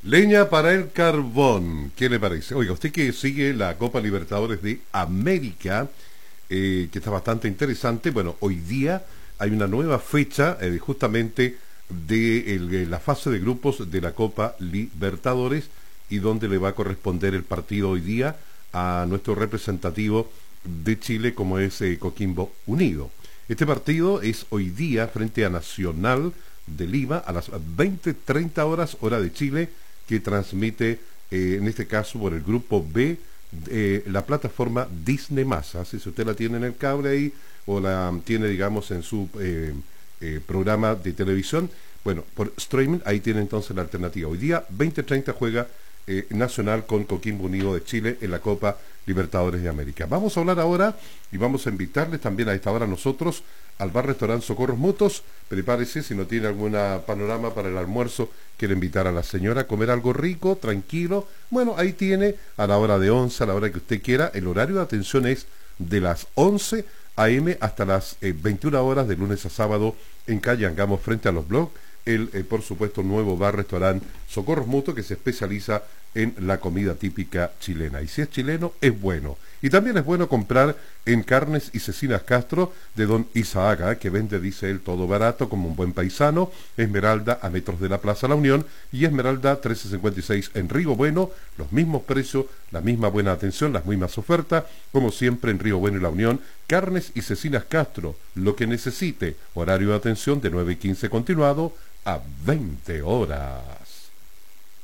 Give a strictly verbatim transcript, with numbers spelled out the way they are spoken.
Leña para el carbón, ¿qué le parece? Oiga, usted que sigue la Copa Libertadores de América, eh, que está bastante interesante, bueno, hoy día hay una nueva fecha eh, justamente de, el, de la fase de grupos de la Copa Libertadores y donde le va a corresponder el partido hoy día a nuestro representativo de Chile como es eh, Coquimbo Unido. Este partido es hoy día frente a Nacional de Lima a las veinte treinta horas hora de Chile, que transmite eh, en este caso por el grupo B eh, la plataforma Disney más. Así si usted la tiene en el cable ahí o la tiene digamos en su eh, eh, programa de televisión, bueno, por streaming ahí tiene entonces la alternativa. Hoy día veinte treinta juega eh, Nacional con Coquimbo Unido de Chile en la Copa Libertadores de América. Vamos a hablar ahora y vamos a invitarles también a esta hora nosotros al bar restaurante Socorros Mutuos. Prepárese, si no tiene algún panorama para el almuerzo, quiere invitar a la señora a comer algo rico, tranquilo, bueno, ahí tiene a la hora de once, a la hora que usted quiera. El horario de atención es de las once a eme hasta las eh, veintiuna horas de lunes a sábado en calle Angamos frente a los blogs. El, eh, por supuesto, nuevo bar restaurante Socorros Mutuos, que se especializa en la comida típica chilena. Y si es chileno, es bueno. Y también es bueno comprar en Carnes y Cecinas Castro de don Isaac, que vende, dice él, todo barato, como un buen paisano. Esmeralda a metros de la Plaza La Unión y Esmeralda trece cincuenta y seis en Río Bueno. Los mismos precios, la misma buena atención, las mismas ofertas, como siempre en Río Bueno y La Unión. Carnes y Cecinas Castro, lo que necesite. Horario de atención de nueve y quince continuado a veinte horas.